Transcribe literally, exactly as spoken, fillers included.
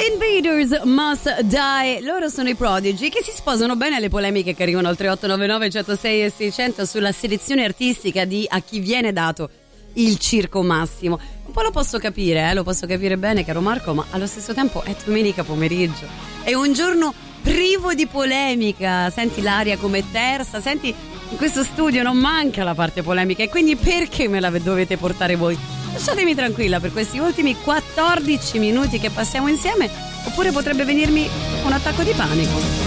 Invaders Must Die, loro sono i Prodigy che si sposano bene alle polemiche che arrivano al tre otto nove nove uno zero sei e seicento sulla selezione artistica di a chi viene dato il circo massimo. Un po' lo posso capire, eh? lo posso capire bene, caro Marco, ma allo stesso tempo è domenica pomeriggio, è un giorno privo di polemica, senti l'aria come tersa, senti in questo studio non manca la parte polemica e quindi perché me la dovete portare voi? Lasciatemi tranquilla per questi ultimi quattordici minuti che passiamo insieme, oppure potrebbe venirmi un attacco di panico.